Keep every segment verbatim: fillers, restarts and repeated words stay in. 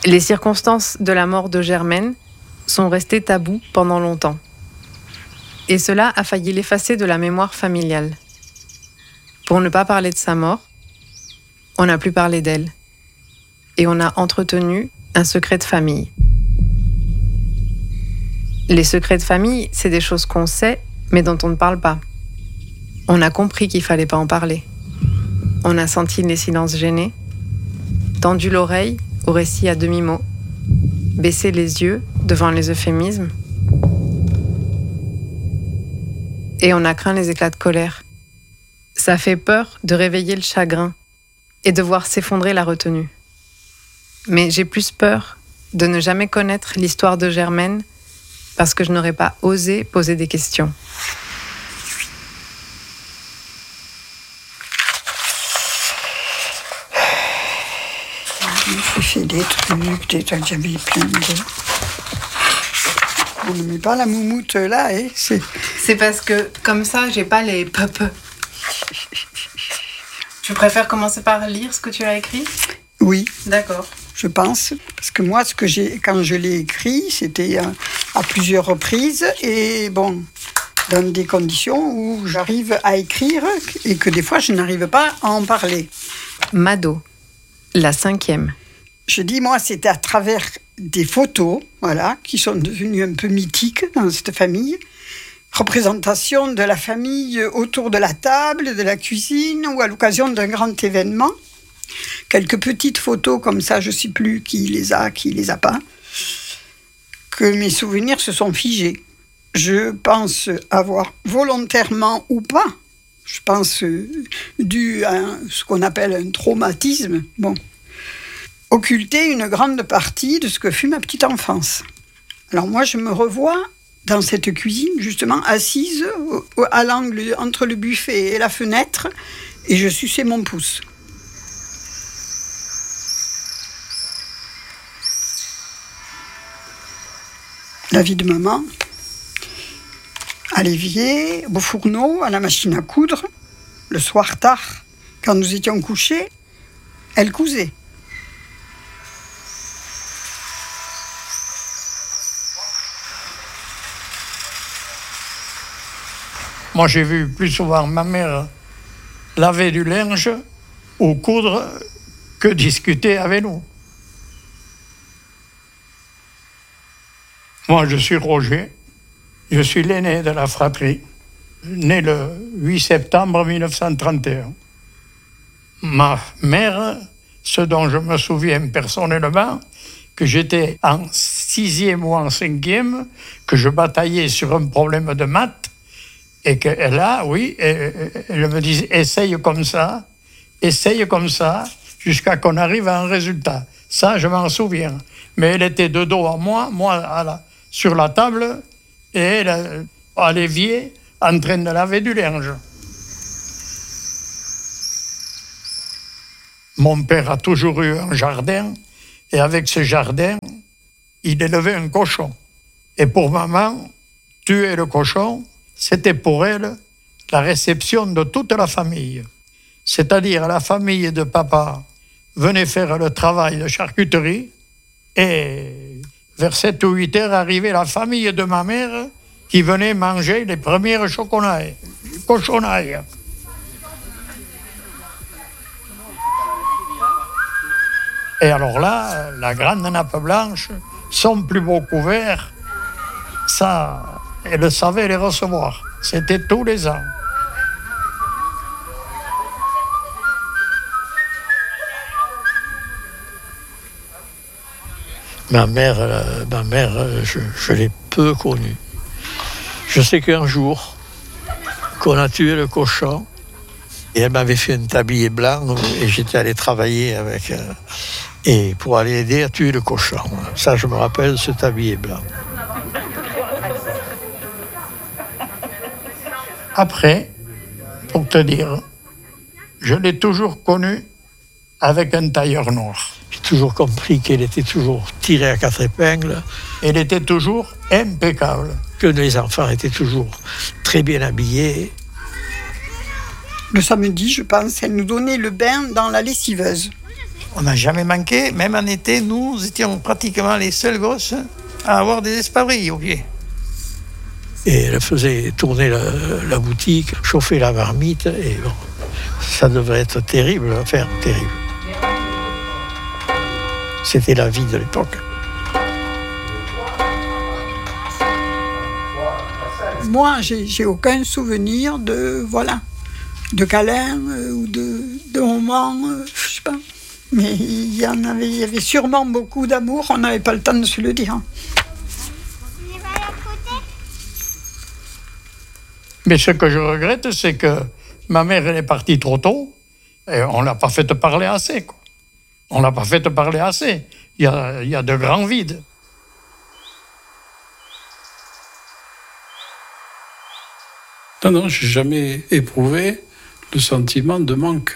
Les circonstances de la mort de Germaine sont restées taboues pendant longtemps. Et cela a failli l'effacer de la mémoire familiale. Pour ne pas parler de sa mort, on n'a plus parlé d'elle. Et on a entretenu un secret de famille. Les secrets de famille, c'est des choses qu'on sait, mais dont on ne parle pas. On a compris qu'il ne fallait pas en parler. On a senti les silences gênés, tendu l'oreille au récit à demi-mot, baissé les yeux devant les euphémismes, et on a craint les éclats de colère. Ça fait peur de réveiller le chagrin et de voir s'effondrer la retenue. Mais j'ai plus peur de ne jamais connaître l'histoire de Germaine parce que je n'aurais pas osé poser des questions. J'ai fait des trucs, des trucs, j'avais plein de... On ne met pas la moumoute là, hein, c'est... C'est parce que, comme ça, j'ai pas les peu-peu. Tu préfères commencer par lire ce que tu as écrit ? Oui. D'accord. Je pense, parce que moi, ce que j'ai, quand je l'ai écrit, c'était à, à plusieurs reprises, et bon, dans des conditions où j'arrive à écrire, et que des fois, je n'arrive pas à en parler. Mado, la cinquième. Je dis, moi, c'était à travers des photos, voilà, qui sont devenues un peu mythiques dans cette famille. Représentation de la famille autour de la table, de la cuisine, ou à l'occasion d'un grand événement. Quelques petites photos comme ça, je ne sais plus qui les a, qui les a pas. Que mes souvenirs se sont figés. Je pense avoir volontairement ou pas, je pense euh, dû à un, ce qu'on appelle un traumatisme, bon, occulter une grande partie de ce que fut ma petite enfance. Alors moi, je me revois dans cette cuisine, justement, assise au, à l'angle entre le buffet et la fenêtre, et je suçais mon pouce. La vie de maman, à l'évier, au fourneau, à la machine à coudre, le soir tard, quand nous étions couchés, elle cousait. Moi, j'ai vu plus souvent ma mère laver du linge ou coudre que discuter avec nous. Moi, je suis Roger, je suis l'aîné de la fratrie, né le huit septembre mille neuf cent trente et un. Ma mère, ce dont je me souviens personnellement, que j'étais en sixième ou en cinquième, que je bataillais sur un problème de maths, et que là, oui, elle me disait, essaye comme ça, essaye comme ça, jusqu'à qu'on arrive à un résultat. Ça, je m'en souviens. Mais elle était de dos à moi, moi à la, sur la table, et elle à l'évier, en train de laver du linge. Mon père a toujours eu un jardin, et avec ce jardin, il élevait un cochon. Et pour maman, tuer le cochon, c'était pour elle la réception de toute la famille. C'est-à-dire la famille de papa venait faire le travail de charcuterie et vers sept ou huit heures arrivait la famille de ma mère qui venait manger les premières choconailles, cochonailles. Et alors là, la grande nappe blanche, son plus beau couvert, ça... Elle savait les recevoir. C'était tous les ans. Ma mère, euh, ma mère euh, je, je l'ai peu connue. Je sais qu'un jour, qu'on a tué le cochon, et elle m'avait fait un tablier blanc, et j'étais allé travailler avec... Euh, et pour aller aider à tuer le cochon. Ça, je me rappelle, ce tablier blanc. Après, pour te dire, je l'ai toujours connue avec un tailleur noir. J'ai toujours compris qu'elle était toujours tirée à quatre épingles. Elle était toujours impeccable. Que les enfants étaient toujours très bien habillés. Le samedi, je pense, elle nous donnait le bain dans la lessiveuse. On n'a jamais manqué, même en été, nous, nous étions pratiquement les seuls gosses à avoir des espadrilles au pied. Et elle faisait tourner la, la boutique, chauffer la marmite, et bon, ça devait être terrible à faire, terrible. C'était la vie de l'époque. Moi, j'ai, j'ai aucun souvenir de, voilà, de câlin euh, ou de, de moments, euh, je sais pas. Mais il y en avait, il y avait sûrement beaucoup d'amour, on n'avait pas le temps de se le dire. Mais ce que je regrette, c'est que ma mère, elle est partie trop tôt et on ne l'a pas fait parler assez, quoi. On ne l'a pas fait parler assez. Il y a, il y a de grands vides. Non, non, je n'ai jamais éprouvé le sentiment de manque.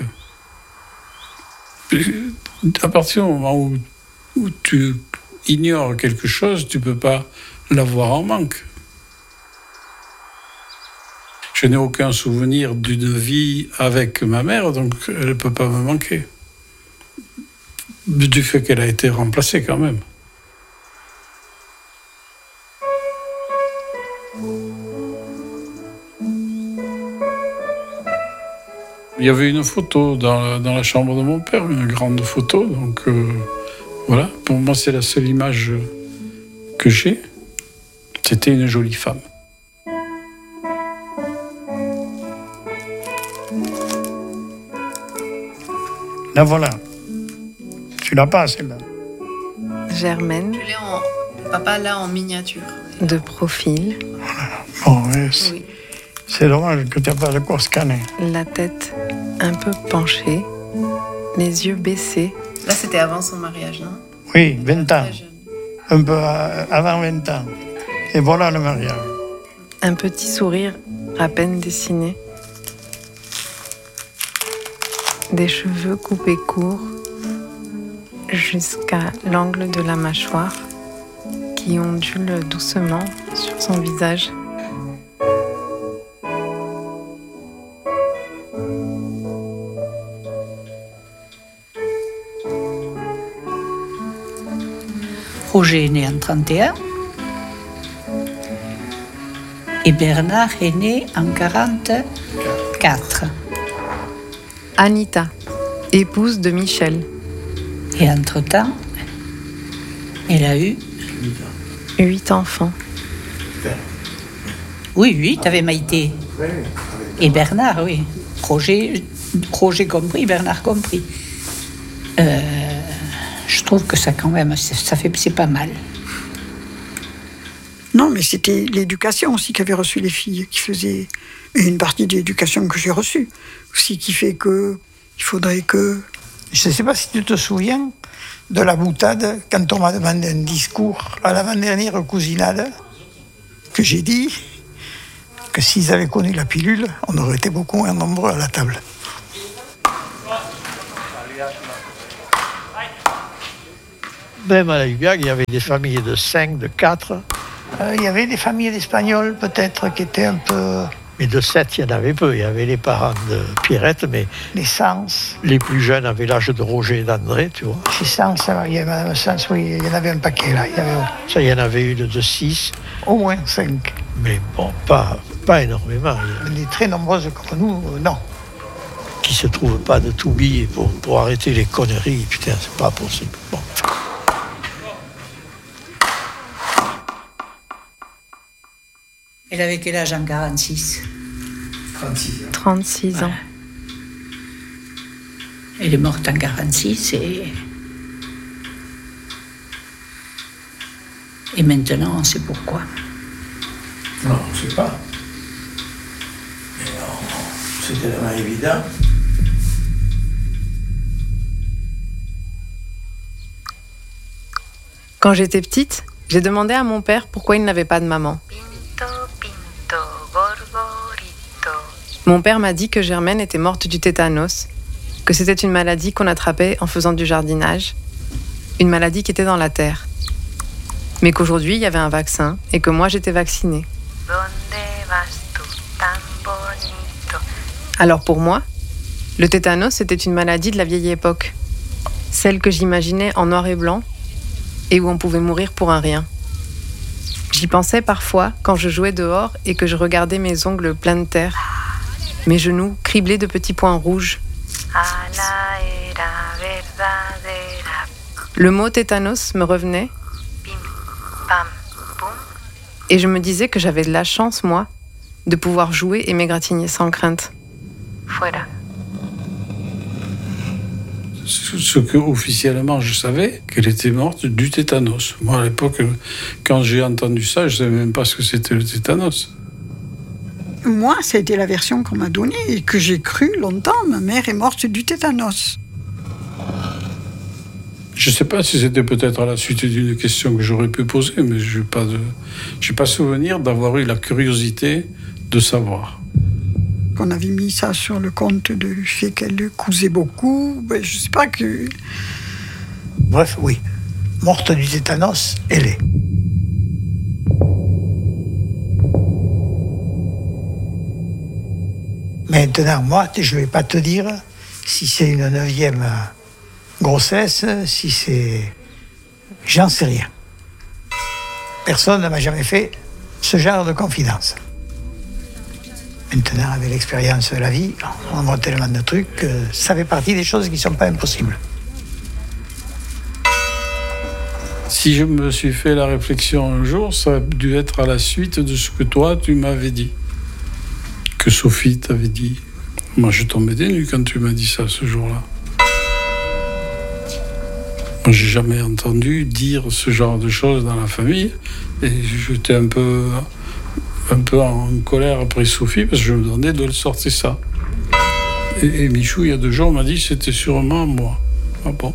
À partir du moment où, où tu ignores quelque chose, tu ne peux pas l'avoir en manque. Je n'ai aucun souvenir d'une vie avec ma mère, donc elle ne peut pas me manquer. Du fait qu'elle a été remplacée quand même. Il y avait une photo dans la, dans la chambre de mon père, une grande photo, donc euh, voilà. Pour moi, c'est la seule image que j'ai. C'était une jolie femme. La voilà. Tu l'as pas, celle-là. Germaine. Je l'ai en... Papa l'a en miniature. De profil. Bon, ouais, c'est, Oui. c'est dommage que tu n'aies pas de quoi scanner. La tête un peu penchée. Les yeux baissés. Là, c'était avant son mariage, non? Oui, vingt ans. Très jeune. Un peu à- avant vingt ans. Et voilà le mariage. Un petit sourire à peine dessiné. Des cheveux coupés courts jusqu'à l'angle de la mâchoire qui ondule doucement sur son visage. Roger est né en trente et un et Bernard est né en quarante-quatre. Anita, épouse de Michel, Et entre-temps, elle a eu, huit enfants. oui, huit avec Maïté. Et Bernard, oui. Roger, Roger compris, Bernard compris. Euh, je trouve que ça, quand même, ça fait, c'est pas mal. Non, mais c'était l'éducation aussi qu'avaient reçu les filles, qui faisait et une partie de l'éducation que j'ai reçue aussi, qui fait que il faudrait que. Je ne sais pas si tu te souviens de la boutade quand on m'a demandé un discours à l'avant-dernière cousinade, que j'ai dit que s'ils avaient connu la pilule, on aurait été beaucoup moins nombreux à la table. Même à la Hubiac, il y avait des familles de cinq, de quatre, Euh, Il y avait des familles d'Espagnols peut-être qui étaient un peu mais de sept, il y en avait peu. Il y avait les parents de Pierrette, mais les Sens. les plus jeunes avaient l'âge de Roger et d'André, tu vois. Les Sens, il y avait Madame Sens, oui, il y en avait un paquet là. Il y avait Ça, il y en avait une de six, au moins cinq. mais bon, pas, pas énormément. Il y a- Les très nombreuses comme nous, euh, non. qui se trouvent pas de tout billet pour, pour arrêter les conneries. Putain, c'est pas possible. Bon. Elle avait quel âge en quarante-six? trente-six ans. Elle est morte en quarante-six et... Et maintenant, on sait pourquoi. Non, je sais pas. Mais non, c'est tellement évident. Quand j'étais petite, j'ai demandé à mon père pourquoi il n'avait pas de maman. Mon père m'a dit que Germaine était morte du tétanos, que c'était une maladie qu'on attrapait en faisant du jardinage, une maladie qui était dans la terre, mais qu'aujourd'hui il y avait un vaccin et que moi j'étais vaccinée. Alors pour moi, le tétanos c'était une maladie de la vieille époque. Celle que j'imaginais en noir et blanc et où on pouvait mourir pour un rien. J'y pensais parfois quand je jouais dehors et que je regardais mes ongles pleins de terre, mes genoux criblés de petits points rouges. Le mot tétanos me revenait et je me disais que j'avais de la chance, moi, de pouvoir jouer et m'égratigner sans crainte. Fuera. Ce que officiellement je savais, qu'elle était morte du tétanos. Moi, à l'époque, quand j'ai entendu ça, je ne savais même pas ce que c'était le tétanos. Moi, ça a été la version qu'on m'a donnée et que j'ai cru longtemps. Ma mère est morte du tétanos. Je ne sais pas si c'était peut-être à la suite d'une question que j'aurais pu poser, mais je n'ai pas, de... j'ai pas souvenir d'avoir eu la curiosité de savoir. Qu'on avait mis ça sur le compte du fait qu'elle cousait beaucoup, ben, je ne sais pas que... Bref, oui. Morte du tétanos, elle est. Maintenant, moi, je ne vais pas te dire si c'est une neuvième grossesse, si c'est... J'en sais rien. Personne ne m'a jamais fait ce genre de confidence. Maintenant, avec l'expérience de la vie, on voit tellement de trucs que ça fait partie des choses qui ne sont pas impossibles. Si je me suis fait la réflexion un jour, ça a dû être à la suite de ce que toi, tu m'avais dit. Que Sophie t'avait dit. Moi, je tombais des nues quand tu m'as dit ça ce jour-là. Moi, j'ai jamais entendu dire ce genre de choses dans la famille. Et j'étais un peu... un peu en colère après Sophie, parce que je me demandais d'où elle sortait ça. Et, et Michou, il y a deux jours, m'a dit que c'était sûrement moi. Ah bon.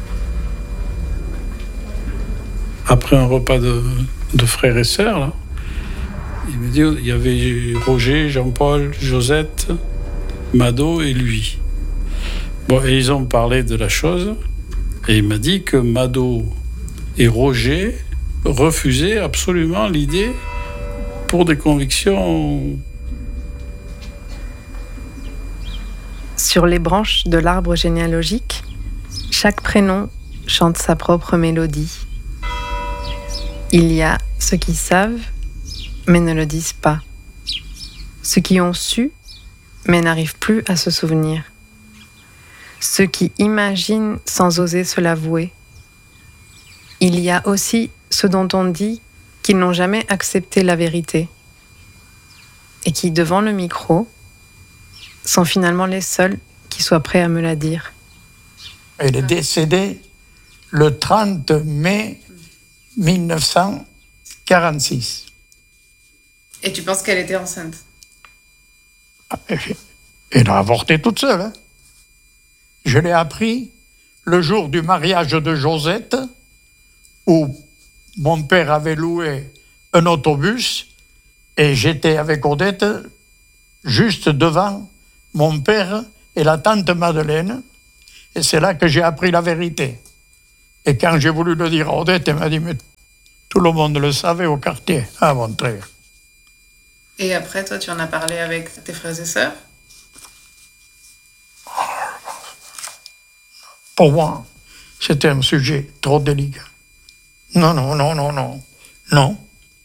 Après un repas de, de frères et sœurs, là, il m'a dit il y avait Roger, Jean-Paul, Josette, Mado et lui. Bon, et ils ont parlé de la chose, et il m'a dit que Mado et Roger refusaient absolument l'idée pour des convictions. Sur les branches de l'arbre généalogique, chaque prénom chante sa propre mélodie. Il y a ceux qui savent, mais ne le disent pas. Ceux qui ont su, mais n'arrivent plus à se souvenir. Ceux qui imaginent sans oser se l'avouer. Il y a aussi ceux dont on dit qu'ils n'ont jamais accepté la vérité et qui, devant le micro, sont finalement les seuls qui soient prêts à me la dire. Elle est décédée le trente mai mille neuf cent quarante-six. Et tu penses qu'elle était enceinte? Elle a avorté toute seule. Hein. Je l'ai appris le jour du mariage de Josette, où mon père avait loué un autobus et j'étais avec Odette juste devant mon père et la tante Madeleine. Et c'est là que j'ai appris la vérité. Et quand j'ai voulu le dire à Odette, elle m'a dit, mais tout le monde le savait au quartier, à Montreuil. Et après, toi, tu en as parlé avec tes frères et sœurs? Pour moi, c'était un sujet trop délicat. Non, non, non, non, non, non.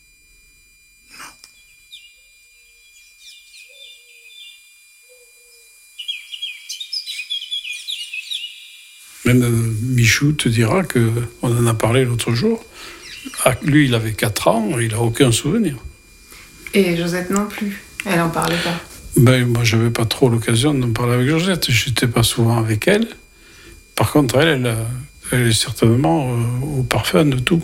Même euh, Michou te dira qu'on en a parlé l'autre jour. Ah, lui, il avait quatre ans, il n'a aucun souvenir. Et Josette non plus, elle n'en parlait pas. Ben, moi, je n'avais pas trop l'occasion d'en parler avec Josette. Je n'étais pas souvent avec elle. Par contre, elle, elle, elle est certainement euh, au parfum de tout.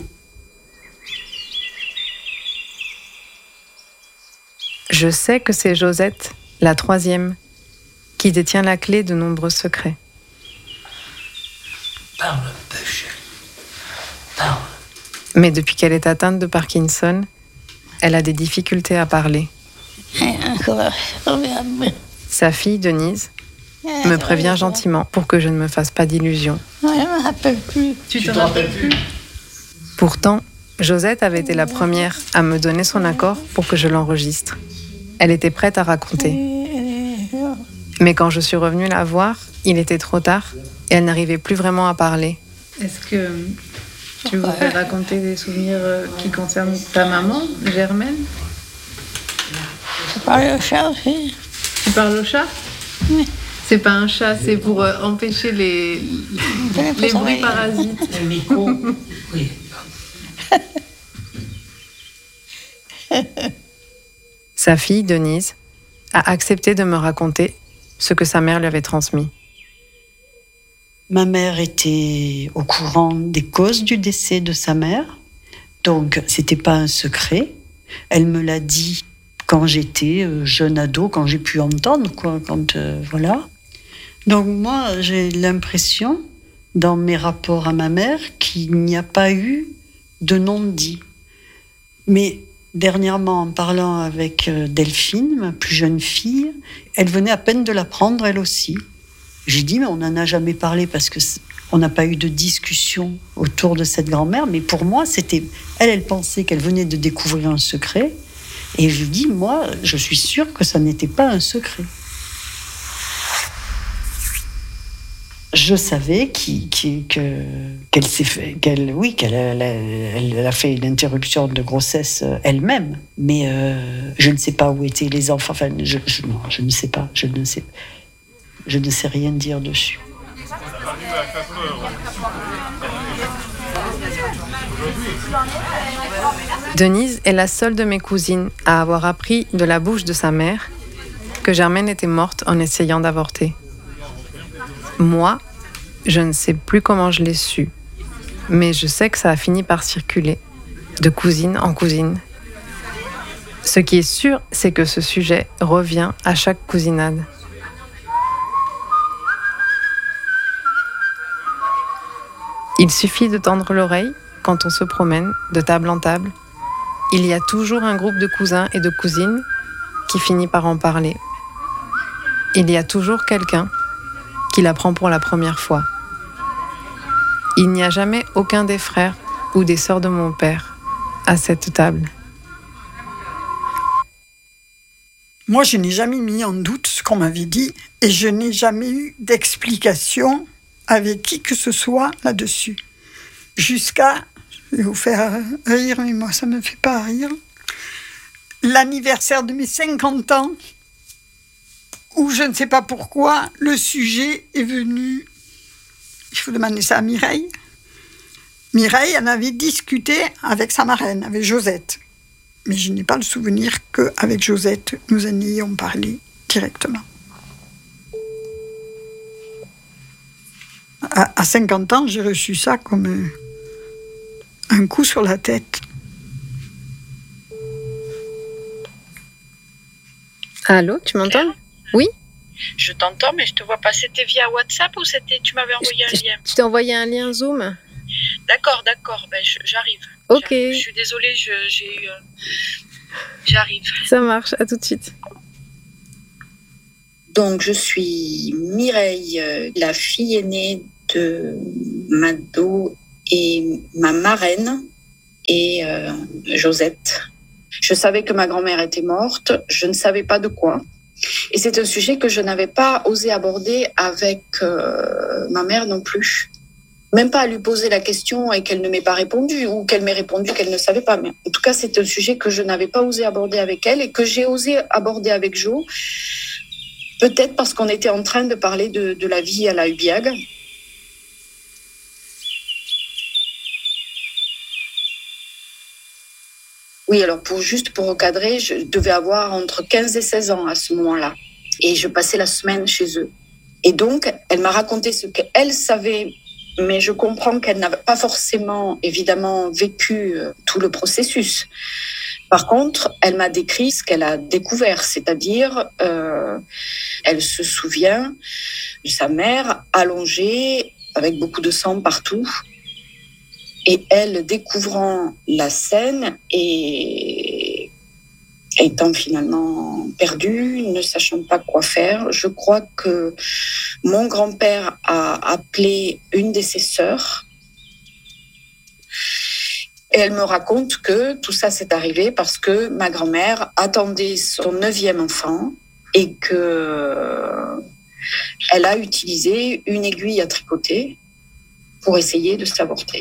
Je sais que c'est Josette, la troisième, qui détient la clé de nombreux secrets. Parle un peu, chérie. Parle. Mais depuis qu'elle est atteinte de Parkinson, elle a des difficultés à parler. Sa fille, Denise, me prévient gentiment pour que je ne me fasse pas d'illusions. Je ne me rappelle plus. Tu t'en rappelles plus? Pourtant, Josette avait été la première à me donner son accord pour que je l'enregistre. Elle était prête à raconter. Mais quand je suis revenue la voir, il était trop tard et elle n'arrivait plus vraiment à parler. Est-ce que tu voudrais raconter des souvenirs qui concernent ta maman, Germaine? Je parle au chat aussi. Tu parles au chat? Oui. C'est pas un chat, c'est pour euh, empêcher les, les bruits parasites. Le micro, oui. Sa fille, Denise, a accepté de me raconter ce que sa mère lui avait transmis. Ma mère était au courant des causes du décès de sa mère, donc c'était pas un secret. Elle me l'a dit quand j'étais jeune ado, quand j'ai pu entendre, quoi, quand euh, voilà. Donc moi, j'ai l'impression, dans mes rapports à ma mère, qu'il n'y a pas eu de non-dit. Mais dernièrement, en parlant avec Delphine, ma plus jeune fille, elle venait à peine de l'apprendre, elle aussi. J'ai dit, mais on n'en a jamais parlé parce qu'on n'a pas eu de discussion autour de cette grand-mère. Mais pour moi, c'était... Elle, elle pensait qu'elle venait de découvrir un secret. Et je lui dis, moi, je suis sûre que ça n'était pas un secret. Je savais qui, qui, que, qu'elle s'est fait, qu'elle, oui, qu'elle elle, elle a fait une interruption de grossesse elle-même, mais euh, je ne sais pas où étaient les enfants. Enfin, je, je, non, je ne sais pas. Je ne sais, je ne sais rien dire dessus. Denise est la seule de mes cousines à avoir appris de la bouche de sa mère que Germaine était morte en essayant d'avorter. Moi, je ne sais plus comment je l'ai su, mais je sais que ça a fini par circuler, de cousine en cousine. Ce qui est sûr, c'est que ce sujet revient à chaque cousinade. Il suffit de tendre l'oreille quand on se promène de table en table. Il y a toujours un groupe de cousins et de cousines qui finit par en parler. Il y a toujours quelqu'un qui l'apprend pour la première fois. Il n'y a jamais aucun des frères ou des sœurs de mon père à cette table. Moi, je n'ai jamais mis en doute ce qu'on m'avait dit et je n'ai jamais eu d'explication avec qui que ce soit là-dessus. Jusqu'à, je vais vous faire rire, mais moi, ça ne me fait pas rire, l'anniversaire de mes cinquante ans, où je ne sais pas pourquoi, le sujet est venu... Il faut demander ça à Mireille. Mireille en avait discuté avec sa marraine, avec Josette. Mais je n'ai pas le souvenir qu'avec Josette, nous en ayons parlé directement. À, à cinquante ans, j'ai reçu ça comme un, un coup sur la tête. Allô, tu m'entends? Oui? Je t'entends, mais je te vois pas. C'était via WhatsApp ou c'était tu m'avais envoyé un lien? Je t'ai envoyé un lien Zoom. D'accord, d'accord. Ben, je, j'arrive. Ok. J'arrive. Je suis désolée, je, j'ai eu... Euh... J'arrive. Ça marche, à tout de suite. Donc, je suis Mireille, euh, la fille aînée de Mado et ma marraine et euh, Josette. Je savais que ma grand-mère était morte. Je ne savais pas de quoi. Et c'est un sujet que je n'avais pas osé aborder avec euh, ma mère non plus. Même pas à lui poser la question et qu'elle ne m'ait pas répondu, ou qu'elle m'ait répondu qu'elle ne savait pas. Mais en tout cas, c'est un sujet que je n'avais pas osé aborder avec elle et que j'ai osé aborder avec Jo. Peut-être parce qu'on était en train de parler de, de la vie à la Hubiag. Oui, alors pour juste pour recadrer, je devais avoir entre quinze et seize ans à ce moment-là. Et je passais la semaine chez eux. Et donc, elle m'a raconté ce qu'elle savait, mais je comprends qu'elle n'avait pas forcément, évidemment, vécu tout le processus. Par contre, elle m'a décrit ce qu'elle a découvert, c'est-à-dire, euh, elle se souvient de sa mère allongée, avec beaucoup de sang partout, et elle découvrant la scène et étant finalement perdue, ne sachant pas quoi faire. Je crois que mon grand-père a appelé une de ses sœurs. Et elle me raconte que tout ça s'est arrivé parce que ma grand-mère attendait son neuvième enfant et que elle a utilisé une aiguille à tricoter pour essayer de s'avorter.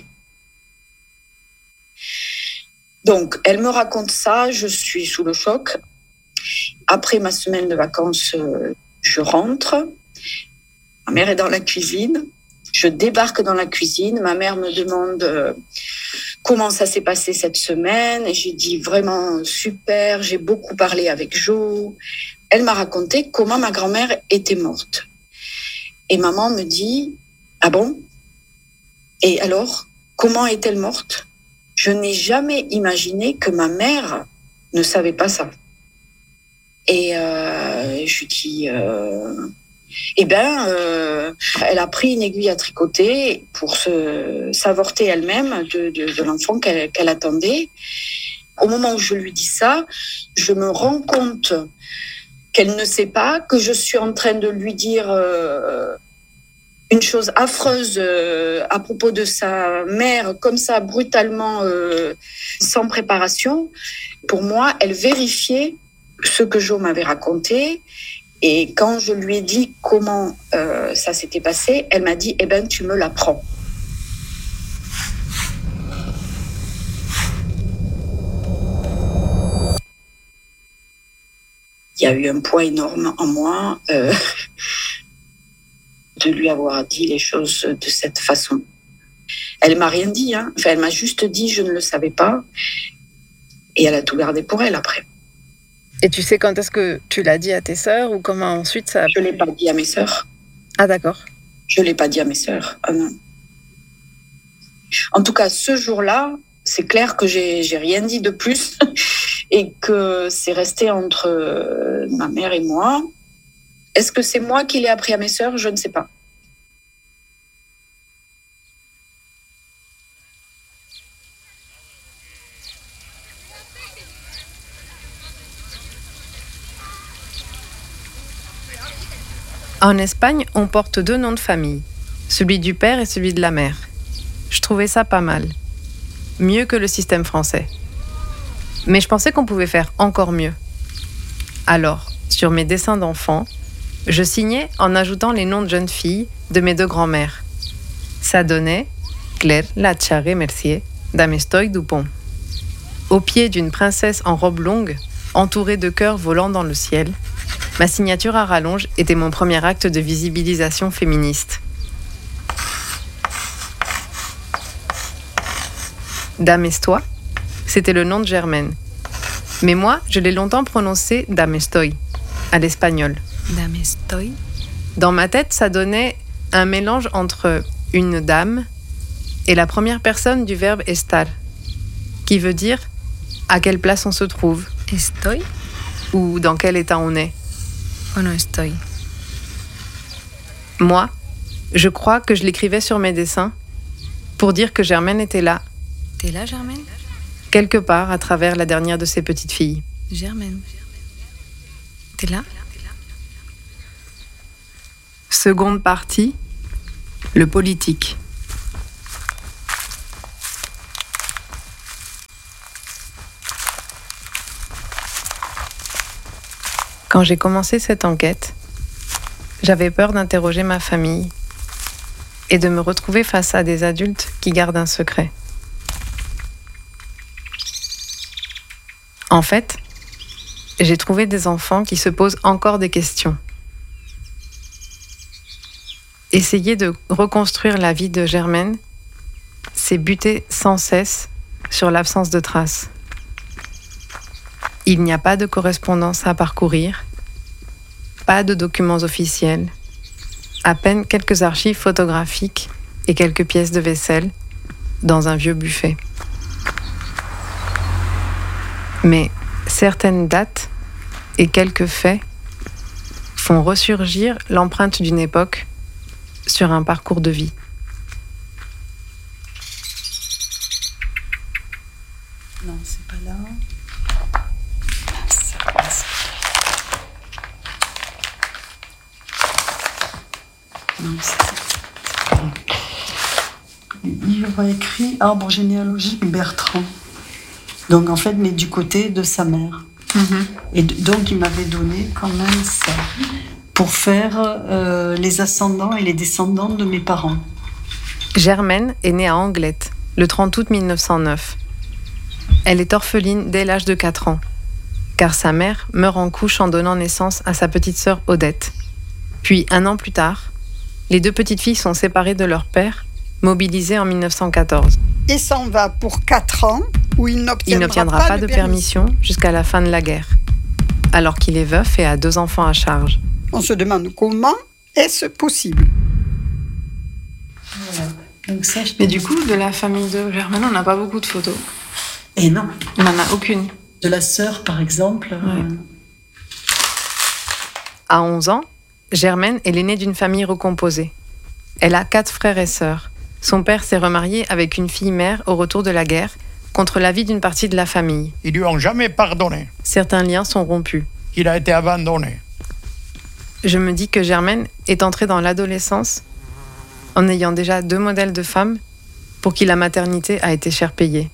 Donc, elle me raconte ça, je suis sous le choc. Après ma semaine de vacances, je rentre. Ma mère est dans la cuisine. Je débarque dans la cuisine. Ma mère me demande euh, comment ça s'est passé cette semaine. Et j'ai dit vraiment super. J'ai beaucoup parlé avec Jo. Elle m'a raconté comment ma grand-mère était morte. Et maman me dit « Ah bon ? Et alors, comment est-elle morte ? Je n'ai jamais imaginé que ma mère ne savait pas ça. » Et euh, je lui dis euh, « Eh bien, euh, elle a pris une aiguille à tricoter pour se, s'avorter elle-même de, de, de l'enfant qu'elle, qu'elle attendait. » Au moment où je lui dis ça, je me rends compte qu'elle ne sait pas, que je suis en train de lui dire euh, une chose affreuse euh, à propos de sa mère, comme ça, brutalement, euh, sans préparation. Pour moi, elle vérifiait ce que Jo m'avait raconté. Et quand je lui ai dit comment euh, ça s'était passé, elle m'a dit « Eh ben, tu me l'apprends ». Il y a eu un poids énorme en moi euh, de lui avoir dit les choses de cette façon. Elle m'a rien dit, hein. Enfin, elle m'a juste dit je ne le savais pas, et elle a tout gardé pour elle après. Et tu sais quand est-ce que tu l'as dit à tes sœurs ou comment ensuite ça a... Je l'ai pas dit à mes sœurs. Ah d'accord. Je l'ai pas dit à mes sœurs. Ah non. En tout cas, ce jour-là, c'est clair que j'ai j'ai rien dit de plus. Et que c'est resté entre ma mère et moi. Est-ce que c'est moi qui l'ai appris à mes sœurs ? Je ne sais pas. En Espagne, on porte deux noms de famille, celui du père et celui de la mère. Je trouvais ça pas mal. Mieux que le système français. Mais je pensais qu'on pouvait faire encore mieux. Alors, sur mes dessins d'enfants, je signais en ajoutant les noms de jeunes filles de mes deux grands-mères. Ça donnait Claire Lacharre Mercier d'Amestoy Dupont. Au pied d'une princesse en robe longue, entourée de cœurs volant dans le ciel, ma signature à rallonge était mon premier acte de visibilisation féministe. D'Amestoy, c'était le nom de Germaine. Mais moi, je l'ai longtemps prononcé Damestoy, à l'espagnol. Damestoy. Dans ma tête, ça donnait un mélange entre une dame et la première personne du verbe estar, qui veut dire à quelle place on se trouve. Estoy. Ou dans quel état on est. Oh non, estoy. Moi, je crois que je l'écrivais sur mes dessins pour dire que Germaine était là. T'es là, Germaine ? Quelque part à travers la dernière de ses petites filles. Germaine. T'es là ? Seconde partie, le politique. Quand j'ai commencé cette enquête, j'avais peur d'interroger ma famille et de me retrouver face à des adultes qui gardent un secret. En fait, j'ai trouvé des enfants qui se posent encore des questions. Essayer de reconstruire la vie de Germaine, c'est buter sans cesse sur l'absence de traces. Il n'y a pas de correspondance à parcourir, pas de documents officiels, à peine quelques archives photographiques et quelques pièces de vaisselle dans un vieux buffet. Mais certaines dates et quelques faits font ressurgir l'empreinte d'une époque sur un parcours de vie. Non, c'est pas là. Non, c'est... Il y aura écrit Arbre généalogique Bertrand. Donc en fait, mais du côté de sa mère. Mm-hmm. Et donc il m'avait donné quand même ça. pour faire euh, les ascendants et les descendants de mes parents. Germaine est née à Anglet, le trente août mille neuf cent neuf. Elle est orpheline dès l'âge de quatre ans, car sa mère meurt en couche en donnant naissance à sa petite sœur Odette. Puis, un an plus tard, les deux petites filles sont séparées de leur père, mobilisé en mille neuf cent quatorze. Et s'en va pour quatre ans, où il n'obtiendra, il n'obtiendra pas, pas de permission, permission jusqu'à la fin de la guerre, alors qu'il est veuf et a deux enfants à charge. On se demande comment est-ce possible. Voilà. Donc ça, je... Mais du coup, de la famille de Germaine, on n'a pas beaucoup de photos. Et non. On n'en a aucune. De la sœur, par exemple. Ouais. Euh... À onze ans, Germaine est l'aînée d'une famille recomposée. Elle a quatre frères et sœurs. Son père s'est remarié avec une fille-mère au retour de la guerre, contre l'avis d'une partie de la famille. Ils lui ont jamais pardonné. Certains liens sont rompus. Il a été abandonné. Je me dis que Germaine est entrée dans l'adolescence en ayant déjà deux modèles de femmes pour qui la maternité a été cher payée.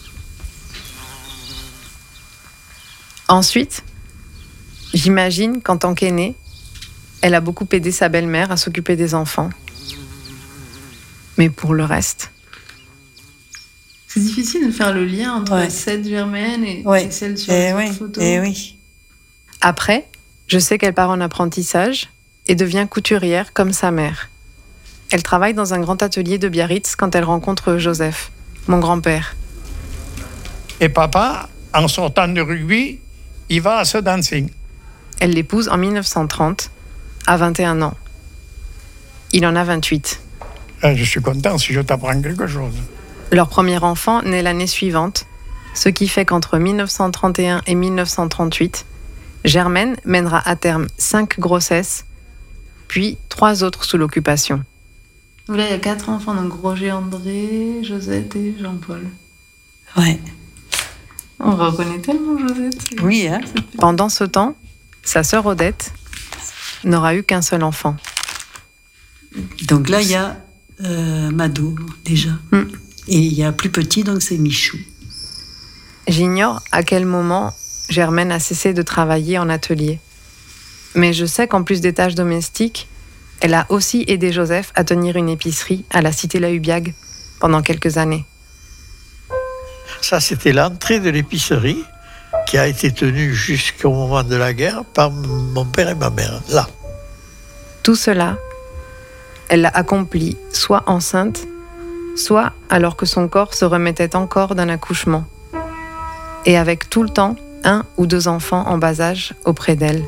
Ensuite, j'imagine qu'en tant qu'aînée, elle a beaucoup aidé sa belle-mère à s'occuper des enfants. Mais pour le reste... C'est difficile de faire le lien entre ouais. cette Germaine et, ouais. et celle sur et la oui. photo. Et oui. Après, je sais qu'elle part en apprentissage et devient couturière comme sa mère. Elle travaille dans un grand atelier de Biarritz quand elle rencontre Joseph, mon grand-père. Et papa, en sortant de rugby, il va à ce dancing. Elle l'épouse en mille neuf cent trente, à vingt et un ans. Il en a vingt-huit. Je suis content si je t'apprends quelque chose. Leur premier enfant naît l'année suivante, ce qui fait qu'entre mille neuf cent trente et un et mille neuf cent trente-huit, Germaine mènera à terme cinq grossesses, puis trois autres sous l'occupation. Là, il y a quatre enfants, donc Roger, André, Josette et Jean-Paul. Ouais. On reconnaît tellement Josette. Oui, hein. Pendant ce temps, sa sœur Odette n'aura eu qu'un seul enfant. Donc là, il y a euh, Mado, déjà. Mm. Et il y a plus petit, donc c'est Michou. J'ignore à quel moment Germaine a cessé de travailler en atelier. Mais je sais qu'en plus des tâches domestiques, elle a aussi aidé Joseph à tenir une épicerie à la cité La Hubiague pendant quelques années. Ça, c'était l'entrée de l'épicerie qui a été tenue jusqu'au moment de la guerre par mon père et ma mère, là. Tout cela, elle l'a accompli soit enceinte, soit alors que son corps se remettait encore d'un accouchement, et avec tout le temps un ou deux enfants en bas âge auprès d'elle.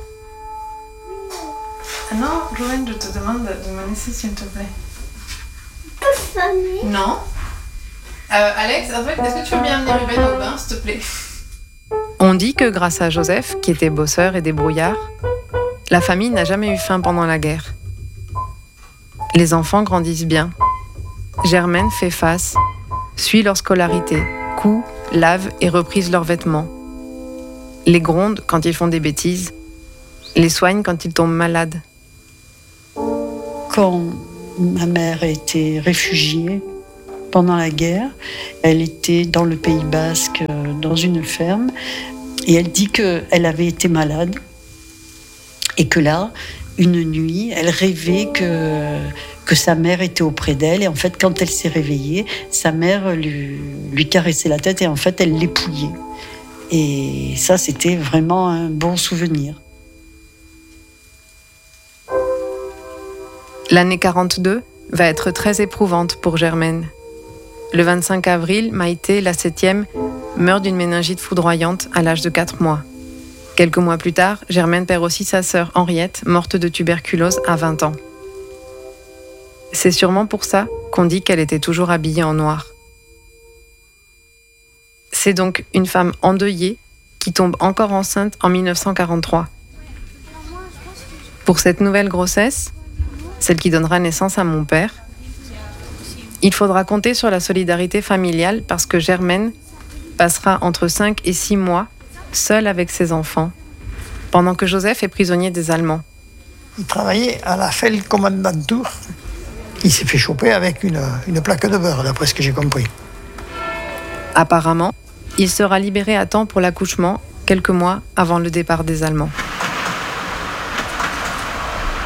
Ah non, Joanne, je te demande de me laisser, s'il te plaît. Non. Euh, Alex, en fait, est-ce que tu veux bien amener Ruben au bain, s'il te plaît? On dit que grâce à Joseph, qui était bosseur et débrouillard, la famille n'a jamais eu faim pendant la guerre. Les enfants grandissent bien. Germaine fait face, suit leur scolarité, coud, lave et reprise leurs vêtements. Les gronde quand ils font des bêtises, les soigne quand ils tombent malades. Quand ma mère était réfugiée pendant la guerre, elle était dans le Pays Basque, dans une ferme, et elle dit qu'elle avait été malade, et que là, une nuit, elle rêvait que, que sa mère était auprès d'elle, et en fait, quand elle s'est réveillée, sa mère lui, lui caressait la tête, et en fait, elle l'épouillait. Et ça, c'était vraiment un bon souvenir. L'année quarante-deux va être très éprouvante pour Germaine. Le vingt-cinq avril, Maïté, la septième, meurt d'une méningite foudroyante à l'âge de quatre mois. Quelques mois plus tard, Germaine perd aussi sa sœur Henriette, morte de tuberculose à vingt ans. C'est sûrement pour ça qu'on dit qu'elle était toujours habillée en noir. C'est donc une femme endeuillée qui tombe encore enceinte en mille neuf cent quarante-trois. Pour cette nouvelle grossesse, celle qui donnera naissance à mon père, il faudra compter sur la solidarité familiale parce que Germaine passera entre cinq et six mois seule avec ses enfants, pendant que Joseph est prisonnier des Allemands. Il travaillait à la Feldkommandantur. Il s'est fait choper avec une, une plaque de beurre, d'après ce que j'ai compris. Apparemment, il sera libéré à temps pour l'accouchement, quelques mois avant le départ des Allemands.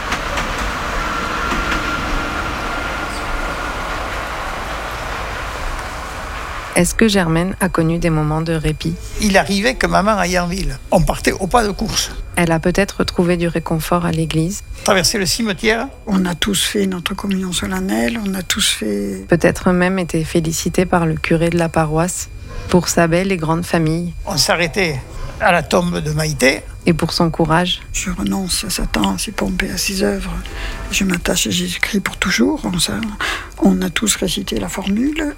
Est-ce que Germaine a connu des moments de répit ? Il arrivait que maman aille en ville. On partait au pas de course. Elle a peut-être trouvé du réconfort à l'église. Traverser le cimetière. On a tous fait notre communion solennelle, on a tous fait... Peut-être même été félicitée par le curé de la paroisse pour sa belle et grande famille. On s'arrêtait à la tombe de Maïté. Et pour son courage. Je renonce à Satan, à ses pompes et à ses œuvres. Je m'attache à Jésus-Christ pour toujours. On, ça, on a tous récité la formule.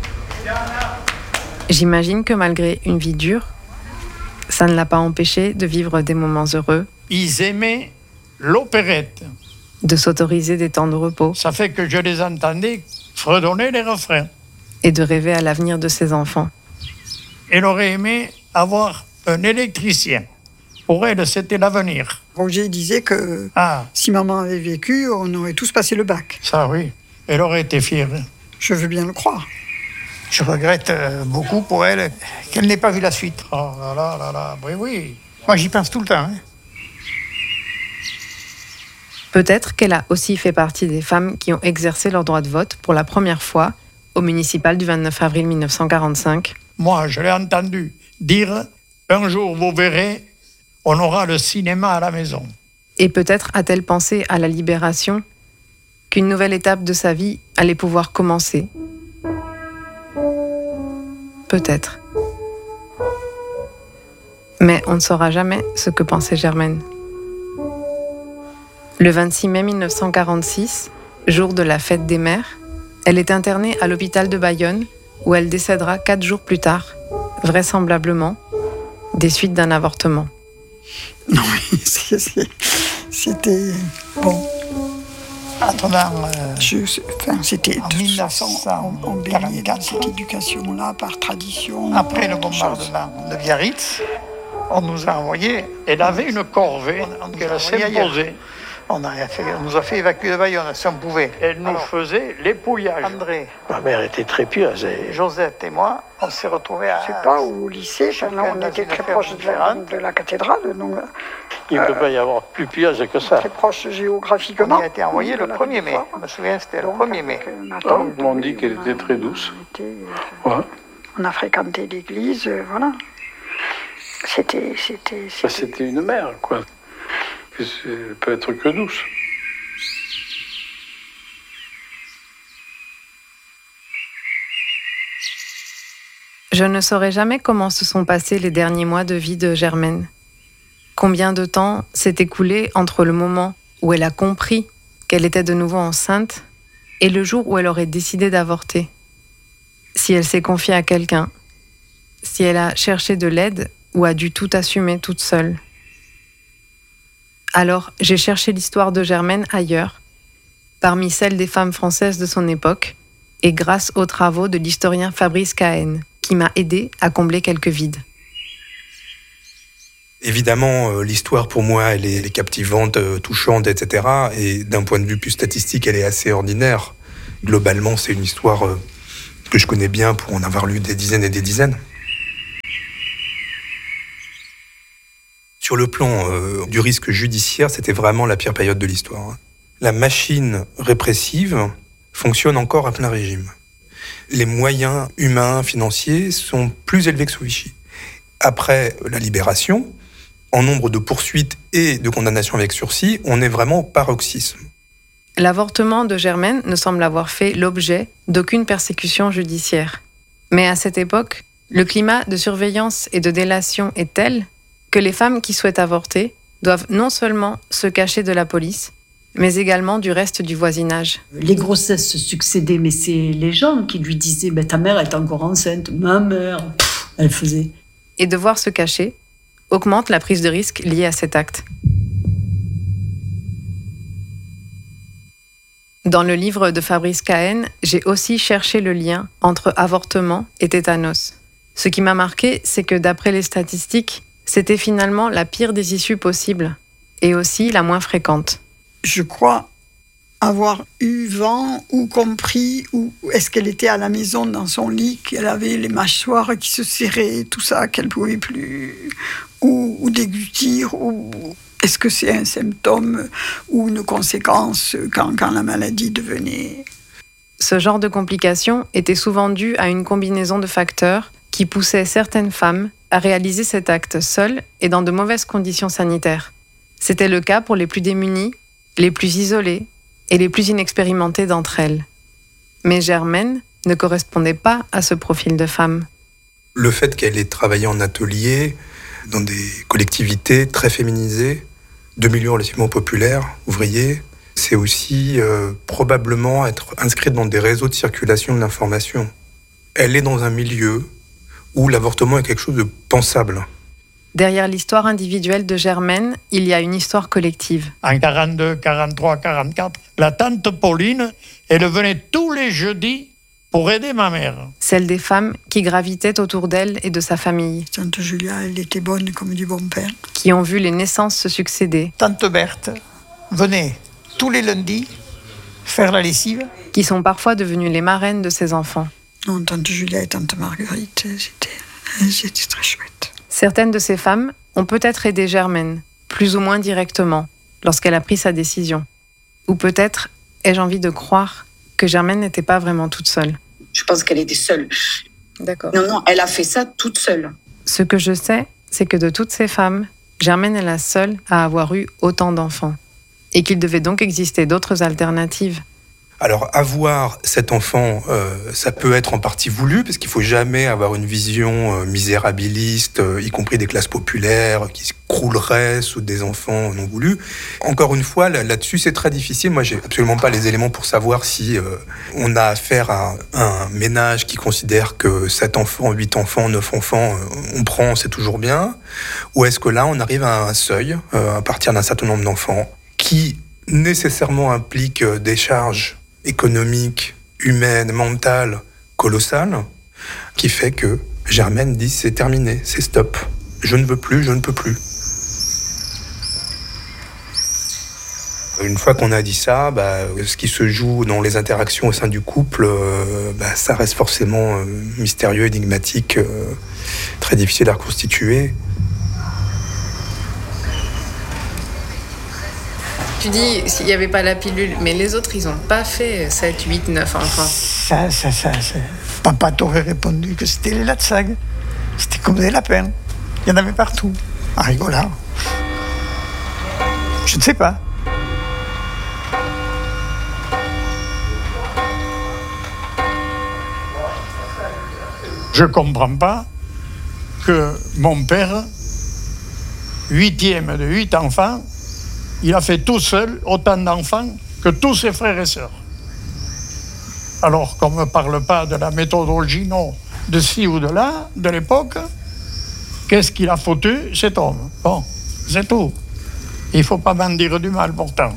J'imagine que malgré une vie dure, ça ne l'a pas empêché de vivre des moments heureux. Ils aimaient l'opérette. De s'autoriser des temps de repos. Ça fait que je les entendais fredonner les refrains. Et de rêver à l'avenir de ses enfants. Elle aurait aimé avoir un électricien. Pour elle, c'était l'avenir. Roger disait que ah. si maman avait vécu, on aurait tous passé le bac. Ça, oui. Elle aurait été fière. Je veux bien le croire. Je regrette beaucoup pour elle qu'elle n'ait pas vu la suite. Oh là là là là, oui, oui. Moi, j'y pense tout le temps. Hein. Peut-être qu'elle a aussi fait partie des femmes qui ont exercé leur droit de vote pour la première fois au municipal du vingt-neuf avril mille neuf cent quarante-cinq. Moi, je l'ai entendu dire « Un jour, vous verrez, on aura le cinéma à la maison. » Et peut-être a-t-elle pensé à la libération, qu'une nouvelle étape de sa vie allait pouvoir commencer. Peut-être. Mais on ne saura jamais ce que pensait Germaine. Le vingt-six mai mille neuf cent quarante-six, jour de la fête des mères, elle est internée à l'hôpital de Bayonne, où elle décédera quatre jours plus tard, vraisemblablement, des suites d'un avortement. Non, mais c'est, c'est, c'était... Bon. Attendant, euh, Je, enfin, c'était en de mille neuf façon, cent on, on baignait dans cette éducation-là par tradition. Après le bombardement de Biarritz, on nous a envoyé... Elle avait une corvée on, on qu'elle s'imposait. On, a fait, on nous a fait évacuer de Bayonne, si on pouvait. Elle nous Alors, faisait l'épouillage. André, ma mère était très pieuse. Et... Josette et moi, on s'est retrouvés à... Je sais pas, au lycée, on était très proche de la, de la cathédrale. Donc, il ne euh, peut pas y avoir plus pieuse que ça. Très proche géographiquement. On y a été envoyé le premier mai. Je me souviens, c'était donc, le premier mai. Ah, ils m'ont dit qu'elle était très douce. On, était, ouais. on a fréquenté l'église, euh, voilà. C'était... C'était, c'était... Bah, c'était une mère, quoi. Elle peut être que douce. Je ne saurais jamais comment se sont passés les derniers mois de vie de Germaine. Combien de temps s'est écoulé entre le moment où elle a compris qu'elle était de nouveau enceinte et le jour où elle aurait décidé d'avorter. Si elle s'est confiée à quelqu'un, si elle a cherché de l'aide ou a dû tout assumer toute seule. Alors, j'ai cherché l'histoire de Germaine ailleurs, parmi celles des femmes françaises de son époque, et grâce aux travaux de l'historien Fabrice Cahen, qui m'a aidé à combler quelques vides. Évidemment, euh, l'histoire pour moi, elle est, elle est captivante, euh, touchante, et cetera. Et d'un point de vue plus statistique, elle est assez ordinaire. Globalement, c'est une histoire euh, que je connais bien pour en avoir lu des dizaines et des dizaines. Sur le plan euh, du risque judiciaire, c'était vraiment la pire période de l'histoire. La machine répressive fonctionne encore à plein régime. Les moyens humains, financiers sont plus élevés que sous Vichy. Après la libération, en nombre de poursuites et de condamnations avec sursis, on est vraiment au paroxysme. L'avortement de Germaine ne semble avoir fait l'objet d'aucune persécution judiciaire. Mais à cette époque, le climat de surveillance et de délation est tel que les femmes qui souhaitent avorter doivent non seulement se cacher de la police, mais également du reste du voisinage. Les grossesses se succédaient, mais c'est les gens qui lui disaient bah, « ta mère est encore enceinte, ma mère », elle faisait. Et devoir se cacher augmente la prise de risque liée à cet acte. Dans le livre de Fabrice Cahen, j'ai aussi cherché le lien entre avortement et tétanos. Ce qui m'a marqué, c'est que d'après les statistiques, c'était finalement la pire des issues possibles, et aussi la moins fréquente. Je crois avoir eu vent ou compris, ou est-ce qu'elle était à la maison dans son lit, qu'elle avait les mâchoires qui se serraient, tout ça, qu'elle ne pouvait plus, ou, ou déglutir, ou est-ce que c'est un symptôme ou une conséquence quand, quand la maladie devenait... Ce genre de complications était souvent dû à une combinaison de facteurs qui poussaient certaines femmes à réaliser cet acte seules et dans de mauvaises conditions sanitaires. C'était le cas pour les plus démunies, les plus isolées et les plus inexpérimentées d'entre elles. Mais Germaine ne correspondait pas à ce profil de femme. Le fait qu'elle ait travaillé en atelier, dans des collectivités très féminisées, de milieux relativement populaires, ouvriers, c'est aussi euh, probablement être inscrite dans des réseaux de circulation de l'information. Elle est dans un milieu où l'avortement est quelque chose de pensable. Derrière l'histoire individuelle de Germaine, il y a une histoire collective. En quarante-deux, quarante-trois, quarante-quatre, la tante Pauline, elle venait tous les jeudis pour aider ma mère. Celle des femmes qui gravitaient autour d'elle et de sa famille. Tante Julia, elle était bonne comme du bon père. Qui ont vu les naissances se succéder. Tante Berthe venait tous les lundis faire la lessive. Qui sont parfois devenues les marraines de ses enfants. Non, tante Julia et tante Marguerite, c'était, c'était très chouette. Certaines de ces femmes ont peut-être aidé Germaine, plus ou moins directement, lorsqu'elle a pris sa décision. Ou peut-être ai-je envie de croire que Germaine n'était pas vraiment toute seule. Je pense qu'elle était seule. D'accord. Non, non, elle a fait ça toute seule. Ce que je sais, c'est que de toutes ces femmes, Germaine est la seule à avoir eu autant d'enfants. Et qu'il devait donc exister d'autres alternatives. Alors, avoir cet enfant, euh, ça peut être en partie voulu, parce qu'il ne faut jamais avoir une vision euh, misérabiliste, euh, y compris des classes populaires, qui se crouleraient sous des enfants non voulus. Encore une fois, là, là-dessus, c'est très difficile. Moi, j'ai absolument pas les éléments pour savoir si euh, on a affaire à un ménage qui considère que sept enfants, huit enfants, neuf enfants, euh, on prend, c'est toujours bien. Ou est-ce que là, on arrive à un seuil, euh, à partir d'un certain nombre d'enfants, qui nécessairement implique euh, des charges économique, humaine, mentale, colossale, qui fait que Germaine dit c'est terminé, c'est stop. Je ne veux plus, je ne peux plus. Une fois qu'on a dit ça, bah, ce qui se joue dans les interactions au sein du couple, euh, bah, ça reste forcément euh, mystérieux, énigmatique, euh, très difficile à reconstituer. Tu dis s'il n'y avait pas la pilule, mais les autres, ils n'ont pas fait sept, huit, neuf enfants. Ça, ça, ça, ça. Papa t'aurait répondu que c'était les latsag. C'était comme des lapins. Il y en avait partout. En rigolant. Je ne sais pas. Je ne comprends pas que mon père, huitième de huit enfants, il a fait tout seul autant d'enfants que tous ses frères et sœurs. Alors qu'on ne me parle pas de la méthodologie, non, de ci ou de là, de l'époque, qu'est-ce qu'il a foutu, cet homme? Bon, c'est tout. Il ne faut pas m'en dire du mal, pourtant.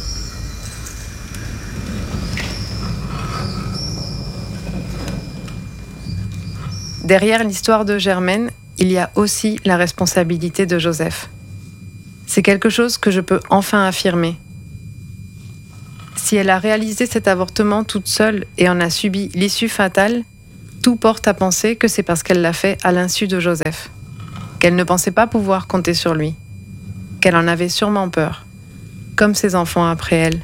Derrière l'histoire de Germaine, il y a aussi la responsabilité de Joseph. C'est quelque chose que je peux enfin affirmer. Si elle a réalisé cet avortement toute seule et en a subi l'issue fatale, tout porte à penser que c'est parce qu'elle l'a fait à l'insu de Joseph, qu'elle ne pensait pas pouvoir compter sur lui, qu'elle en avait sûrement peur, comme ses enfants après elle.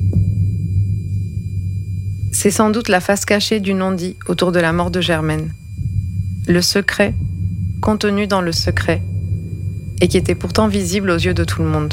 C'est sans doute la face cachée du non-dit autour de la mort de Germaine. Le secret, contenu dans le secret, et qui était pourtant visible aux yeux de tout le monde.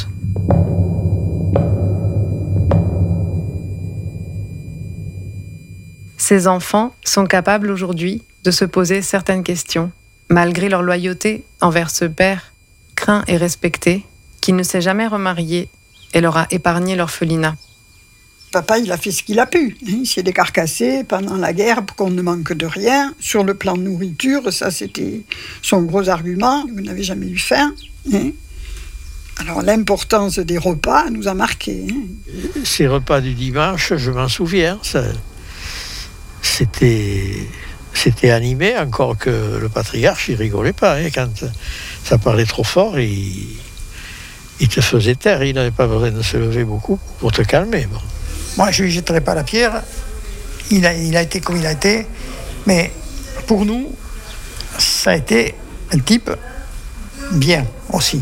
Ces enfants sont capables aujourd'hui de se poser certaines questions, malgré leur loyauté envers ce père, craint et respecté, qui ne s'est jamais remarié et leur a épargné l'orphelinat. Papa, il a fait ce qu'il a pu. Il s'est décarcassé pendant la guerre pour qu'on ne manque de rien. Sur le plan de nourriture, ça c'était son gros argument. Vous n'avez jamais eu faim. Hein? Alors l'importance des repas nous a marqués. Hein? Ces repas du dimanche, je m'en souviens. Ça, c'était, c'était animé, encore que le patriarche, il rigolait pas. Hein, quand ça parlait trop fort, il, il te faisait taire. Il n'avait pas besoin de se lever beaucoup pour te calmer. Bon. Moi, je ne lui jetterai pas la pierre. Il a, il a été comme il a été. Mais pour nous, ça a été un type bien aussi.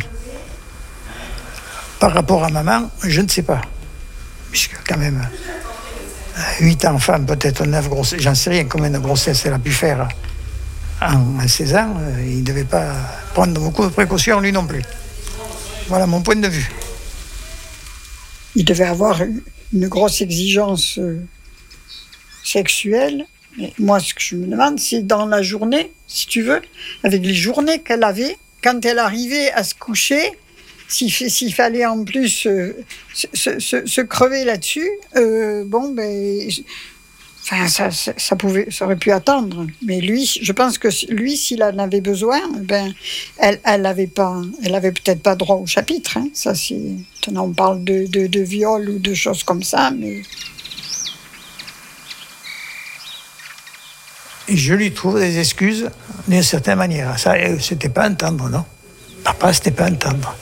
Par rapport à maman, je ne sais pas. Puisque quand même, huit enfants, peut-être neuf grossesses, j'en sais rien combien de grossesses elle a pu faire en seize ans, il ne devait pas prendre beaucoup de précautions lui non plus. Voilà mon point de vue. Il devait avoir une grosse exigence sexuelle. Mais moi, ce que je me demande, c'est dans la journée, si tu veux, avec les journées qu'elle avait, quand elle arrivait à se coucher, s'il, s'il fallait en plus euh, se, se, se crever là-dessus, euh, bon, ben, enfin, ça, ça, ça, pouvait, ça aurait pu attendre. Mais lui, je pense que lui, s'il en avait besoin, ben, elle, elle avait pas, elle avait peut-être pas droit au chapitre. Hein. Ça, c'est, on parle de, de, de viol ou de choses comme ça, mais. Je lui trouve des excuses d'une certaine manière. Ça, c'était pas un tendre, non? Papa, c'était pas un tendre.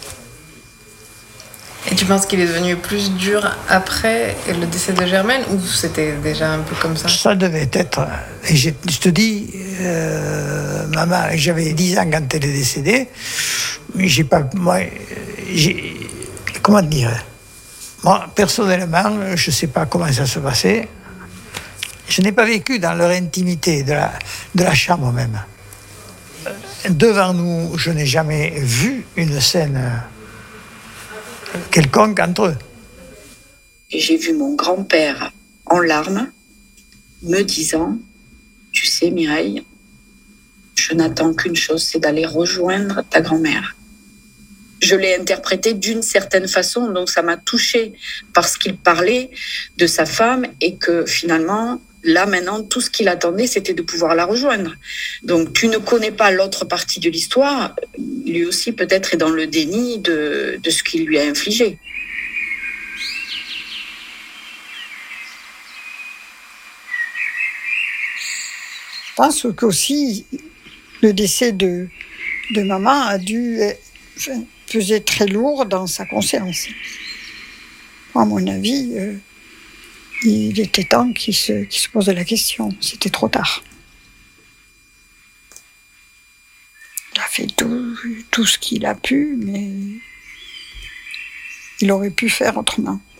Et tu penses qu'il est devenu plus dur après le décès de Germaine ou c'était déjà un peu comme ça? Ça devait être. Et je, je te dis, euh, maman, j'avais dix ans quand elle est décédée. Mais j'ai pas. Moi, j'ai. Comment dire? Moi, personnellement, je sais pas comment ça se passait. Je n'ai pas vécu dans leur intimité, de la, de la chambre même. Devant nous, je n'ai jamais vu une scène quelconque entre eux. J'ai vu mon grand-père en larmes, me disant, tu sais Mireille, je n'attends qu'une chose, c'est d'aller rejoindre ta grand-mère. Je l'ai interprété d'une certaine façon, donc ça m'a touchée parce qu'il parlait de sa femme et que finalement, là maintenant, tout ce qu'il attendait, c'était de pouvoir la rejoindre. Donc tu ne connais pas l'autre partie de l'histoire, lui aussi peut-être est dans le déni de, de ce qu'il lui a infligé. Je pense qu'aussi le décès de, de maman a dû peser très lourd dans sa conscience. À mon avis, euh, il était temps qu'il se, qu'il se pose la question. C'était trop tard. Il a fait tout, tout ce qu'il a pu, mais il aurait pu faire autrement.